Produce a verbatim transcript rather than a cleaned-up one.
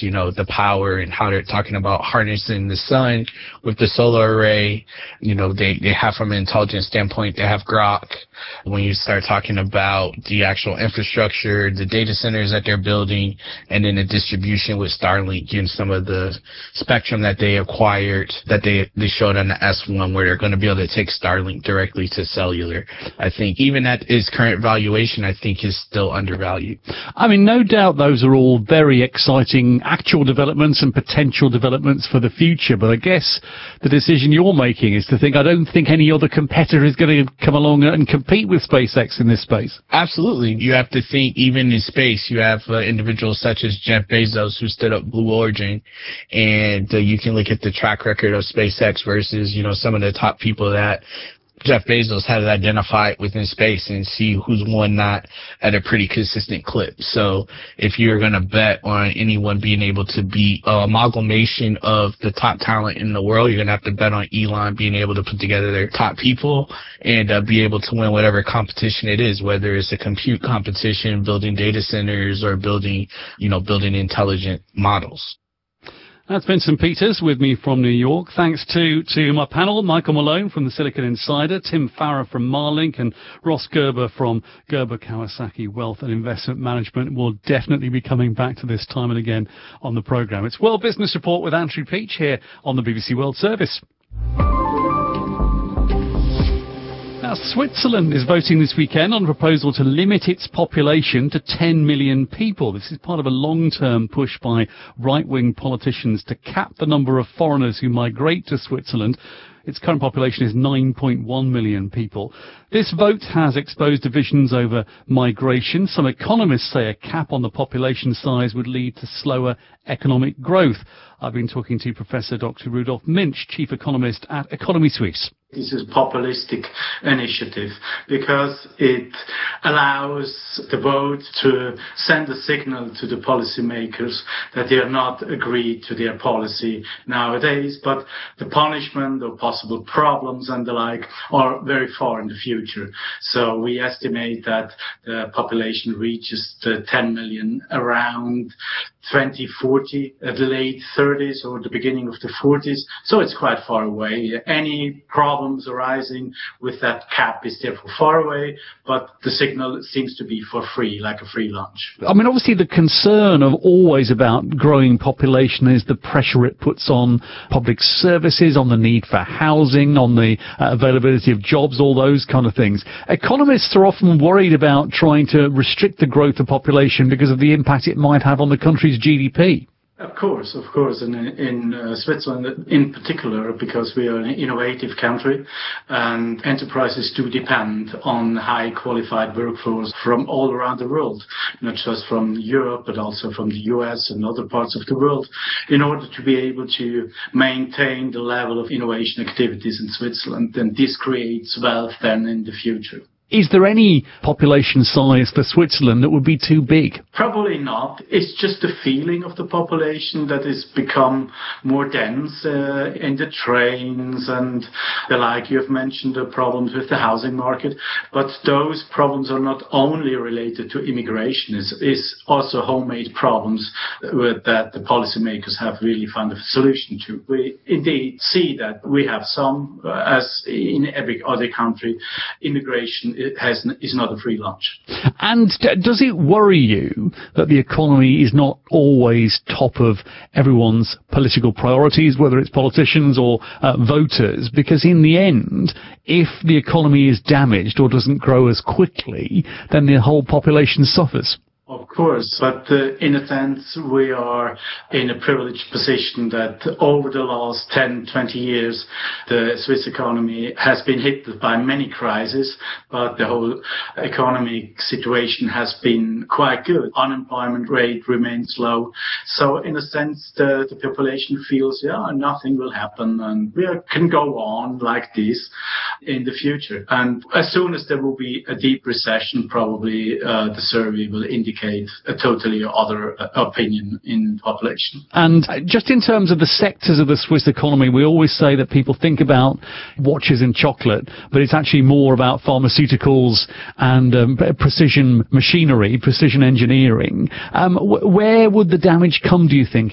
you know, the power and how they're talking about harnessing the sun with the solar array. You know, they, they have from an intelligence standpoint, they have Grok. When you start talking about the actual infrastructure, the data centers that they're building, and then the distribution with Starlink and some of the spectrum that they acquired, that they, they showed on the S one, where they're going to be able to take Starlink directly to cellular. I think even at its current valuation, I think is still undervalued. I mean, no doubt those are all very exciting actual developments and potential developments for the future. But I guess the decision you're making is to think, I don't think any other competitor is going to come along and compete with SpaceX in this space. Absolutely. You have to think, even in space, you have uh, individuals such as Jeff Bezos, who stood up Blue Origin, and uh, you can look at the track record of SpaceX versus, you know, some of the top people that Jeff Bezos has identified within space, and see who's won that at a pretty consistent clip. So if you're going to bet on anyone being able to be an amalgamation of the top talent in the world, you're going to have to bet on Elon being able to put together their top people and uh, be able to win whatever competition it is, whether it's a compute competition, building data centers, or building, you know, building intelligent models. That's Vincent Peters with me from New York. Thanks to, to my panel, Michael Malone from the Silicon Insider, Tim Farrer from Marlink, and Ross Gerber from Gerber Kawasaki Wealth and Investment Management. We'll definitely be coming back to this time and again on the programme. It's World Business Report with Andrew Peach here on the B B C World Service. Now, Switzerland is voting this weekend on a proposal to limit its population to ten million people. This is part of a long-term push by right-wing politicians to cap the number of foreigners who migrate to Switzerland. Its current population is nine point one million people. This vote has exposed divisions over migration. Some economists say a cap on the population size would lead to slower economic growth. I've been talking to Professor Doctor Rudolf Minch, Chief Economist at Economy Suisse. This is a populistic initiative because it allows the vote to send a signal to the policymakers that they are not agreed to their policy nowadays, but the punishment or possible problems and the like are very far in the future. So we estimate that the population reaches the ten million around twenty forty, at the late thirties or the beginning of the forties. So it's quite far away. Any problems arising with that cap is therefore far away, but the signal seems to be for free, like a free lunch. I mean, obviously the concern of always about growing population is the pressure it puts on public services, on the need for housing, on the uh, availability of jobs, all those kind of things. Economists are often worried about trying to restrict the growth of population because of the impact it might have on the country's G D P. Of course, of course, and in, in uh, Switzerland in particular, because we are an innovative country and enterprises do depend on high qualified workforce from all around the world, not just from Europe, but also from the U S and other parts of the world, in order to be able to maintain the level of innovation activities in Switzerland. And this creates wealth then in the future. Is there any population size for Switzerland that would be too big? Probably not. It's just the feeling of the population that has become more dense uh, in the trains and the like. You've mentioned the problems with the housing market, but those problems are not only related to immigration. It's, it's also homemade problems with, that the policymakers have really found a solution to. We indeed see that we have some, uh, as in every other country, immigration It has, is not a free lunch. And does it worry you that the economy is not always top of everyone's political priorities, whether it's politicians or uh, voters? Because in the end, if the economy is damaged or doesn't grow as quickly, then the whole population suffers. Of course, but uh, in a sense, we are in a privileged position that over the last ten, twenty years, the Swiss economy has been hit by many crises, but the whole economic situation has been quite good. Unemployment rate remains low. So in a sense, the, the population feels, yeah, nothing will happen and we are, can go on like this in the future. And as soon as there will be a deep recession, probably uh, the survey will indicate a totally other uh, opinion in the population. And just in terms of the sectors of the Swiss economy, we always say that people think about watches and chocolate, but it's actually more about pharmaceuticals and um, precision machinery, precision engineering. Um, wh- where would the damage come, do you think?